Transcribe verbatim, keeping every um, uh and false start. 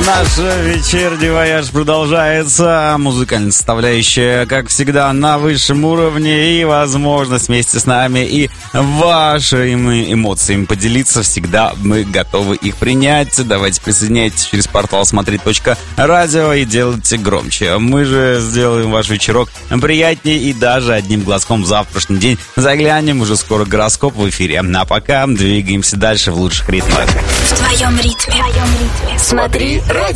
Наш вечерний вояж продолжается. Музыкальная составляющая, как всегда, на высшем уровне. И возможность вместе с нами и вашими эмоциями поделиться. Всегда мы готовы их принять. Давайте присоединяйтесь через портал смотреть точка радио и делайте громче. Мы же сделаем ваш вечерок приятнее и даже одним глазком в завтрашний день заглянем. Уже скоро гороскоп в эфире. А пока двигаемся дальше в лучших ритмах. В твоем ритме. В твоем ритме. Смотри радио.